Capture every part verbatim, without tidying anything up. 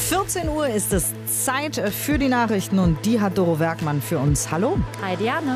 vierzehn Uhr ist es Zeit für die Nachrichten und die hat Doro Werkmann für uns. Hallo. Hi Diane.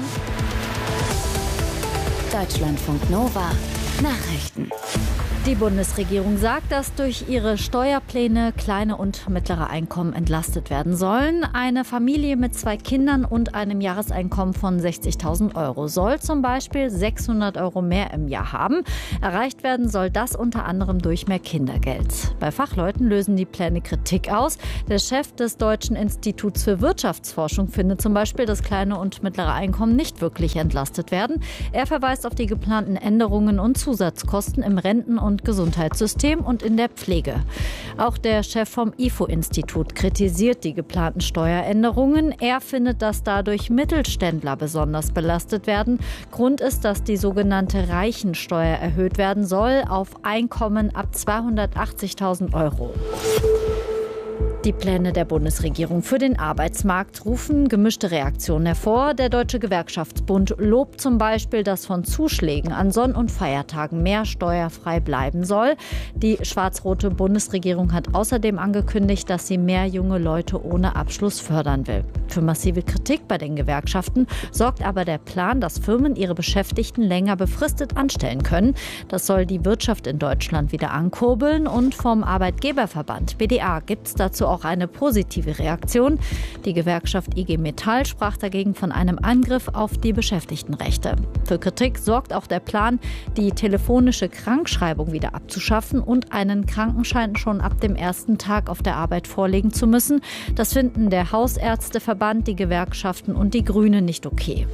Deutschlandfunk Nova. Nachrichten. Die Bundesregierung sagt, dass durch ihre Steuerpläne kleine und mittlere Einkommen entlastet werden sollen. Eine Familie mit zwei Kindern und einem Jahreseinkommen von sechzigtausend Euro soll zum Beispiel sechshundert Euro mehr im Jahr haben. Erreicht werden soll das unter anderem durch mehr Kindergeld. Bei Fachleuten lösen die Pläne Kritik aus. Der Chef des Deutschen Instituts für Wirtschaftsforschung findet zum Beispiel, dass kleine und mittlere Einkommen nicht wirklich entlastet werden. Er verweist auf die geplanten Änderungen und Zusatzkosten im Renten- und Gesundheitssystem und in der Pflege. Auch der Chef vom I F O-Institut kritisiert die geplanten Steueränderungen. Er findet, dass dadurch Mittelständler besonders belastet werden. Grund ist, dass die sogenannte Reichensteuer erhöht werden soll auf Einkommen ab zweihundertachtzigtausend Euro. Die Pläne der Bundesregierung für den Arbeitsmarkt rufen gemischte Reaktionen hervor. Der Deutsche Gewerkschaftsbund lobt zum Beispiel, dass von Zuschlägen an Sonn- und Feiertagen mehr steuerfrei bleiben soll. Die schwarz-rote Bundesregierung hat außerdem angekündigt, dass sie mehr junge Leute ohne Abschluss fördern will. Für massive Kritik bei den Gewerkschaften sorgt aber der Plan, dass Firmen ihre Beschäftigten länger befristet anstellen können. Das soll die Wirtschaft in Deutschland wieder ankurbeln und vom Arbeitgeberverband B D A gibt es dazu auch auch eine positive Reaktion. Die Gewerkschaft I G Metall sprach dagegen von einem Angriff auf die Beschäftigtenrechte. Für Kritik sorgt auch der Plan, die telefonische Krankschreibung wieder abzuschaffen und einen Krankenschein schon ab dem ersten Tag auf der Arbeit vorlegen zu müssen. Das finden der Hausärzteverband, die Gewerkschaften und die Grünen nicht okay.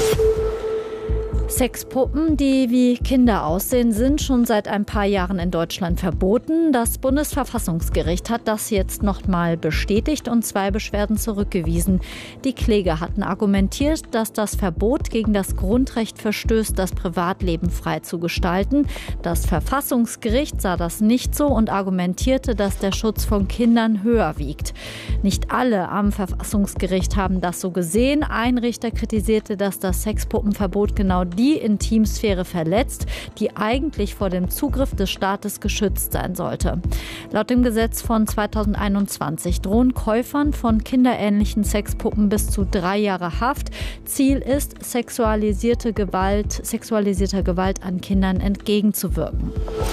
Sexpuppen, die wie Kinder aussehen, sind schon seit ein paar Jahren in Deutschland verboten. Das Bundesverfassungsgericht hat das jetzt nochmal bestätigt und zwei Beschwerden zurückgewiesen. Die Kläger hatten argumentiert, dass das Verbot gegen das Grundrecht verstößt, das Privatleben frei zu gestalten. Das Verfassungsgericht sah das nicht so und argumentierte, dass der Schutz von Kindern höher wiegt. Nicht alle am Verfassungsgericht haben das so gesehen. Ein Richter kritisierte, dass das Sexpuppenverbot genau die Intimsphäre verletzt, die eigentlich vor dem Zugriff des Staates geschützt sein sollte. Laut dem Gesetz von zweitausendeinundzwanzig drohen Käufern von kinderähnlichen Sexpuppen bis zu drei Jahre Haft. Ziel ist, sexualisierte Gewalt, sexualisierter Gewalt an Kindern entgegenzuwirken.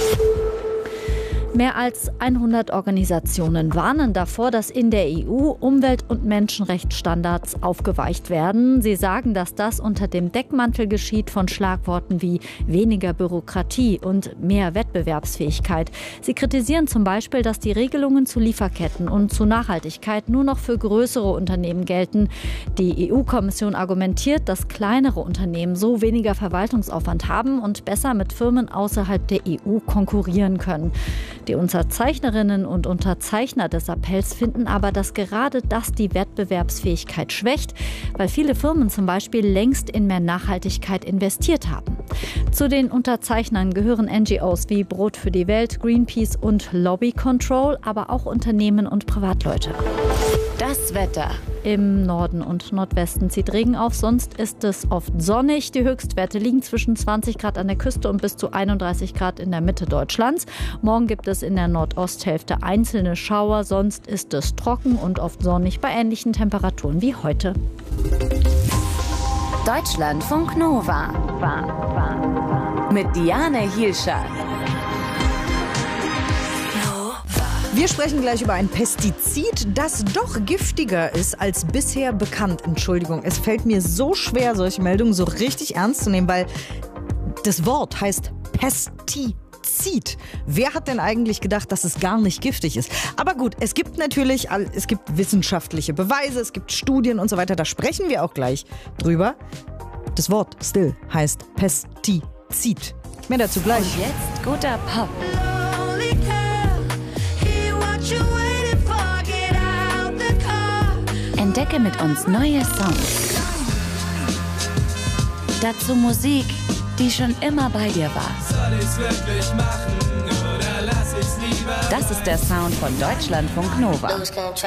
Mehr als hundert Organisationen warnen davor, dass in der E U Umwelt- und Menschenrechtsstandards aufgeweicht werden. Sie sagen, dass das unter dem Deckmantel geschieht von Schlagworten wie weniger Bürokratie und mehr Wettbewerbsfähigkeit. Sie kritisieren zum Beispiel, dass die Regelungen zu Lieferketten und zu Nachhaltigkeit nur noch für größere Unternehmen gelten. Die E U-Kommission argumentiert, dass kleinere Unternehmen so weniger Verwaltungsaufwand haben und besser mit Firmen außerhalb der E U konkurrieren können. Die Unterzeichnerinnen und Unterzeichner des Appells finden aber, dass gerade das die Wettbewerbsfähigkeit schwächt, weil viele Firmen zum Beispiel längst in mehr Nachhaltigkeit investiert haben. Zu den Unterzeichnern gehören N G Os wie Brot für die Welt, Greenpeace und Lobby Control, aber auch Unternehmen und Privatleute. Das Wetter. Im Norden und Nordwesten zieht Regen auf, sonst ist es oft sonnig. Die Höchstwerte liegen zwischen zwanzig Grad an der Küste und bis zu einunddreißig Grad in der Mitte Deutschlands. Morgen gibt es in der Nordosthälfte einzelne Schauer, sonst ist es trocken und oft sonnig bei ähnlichen Temperaturen wie heute. Deutschlandfunk Nova. Mit Diane Hielscher. Wir sprechen gleich über ein Pestizid, das doch giftiger ist als bisher bekannt. Entschuldigung, es fällt mir so schwer, solche Meldungen so richtig ernst zu nehmen, weil das Wort heißt Pestizid. Wer hat denn eigentlich gedacht, dass es gar nicht giftig ist? Aber gut, es gibt natürlich, es gibt wissenschaftliche Beweise, es gibt Studien und so weiter, da sprechen wir auch gleich drüber. Das Wort still heißt Pestizid. Mehr dazu gleich. Und jetzt guter Pop. Entdecke mit uns neue Songs. Dazu Musik, die schon immer bei dir war. Soll ich's wirklich machen oder lass ich's lieber? Das ist der Sound von Deutschlandfunk Nova.